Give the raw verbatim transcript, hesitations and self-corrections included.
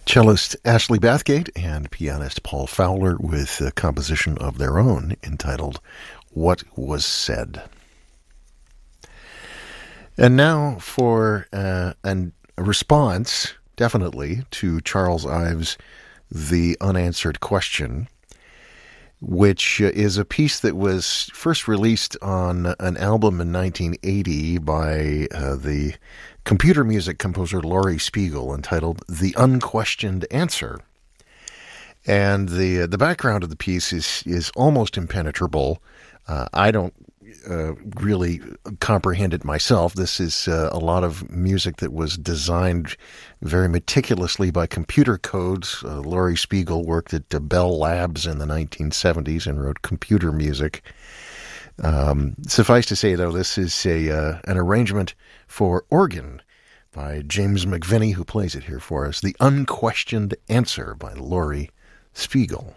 Cellist Ashley Bathgate and pianist Paul Fowler with a composition of their own entitled What Was Said. And now for uh, an, a response, definitely, to Charles Ives' The Unanswered Question, which is a piece that was first released on an album in nineteen eighty by uh, the computer music composer Laurie Spiegel, entitled The Unquestioned Answer. And the uh, the background of the piece is is almost impenetrable. Uh, I don't uh, really comprehend it myself. This is uh, a lot of music that was designed very meticulously by computer codes. Uh, Laurie Spiegel worked at uh, Bell Labs in the nineteen seventies and wrote computer music. Um, suffice to say, though, this is a uh, an arrangement for organ by James McVinney, who plays it here for us. The Unquestioned Answer by Laurie Spiegel.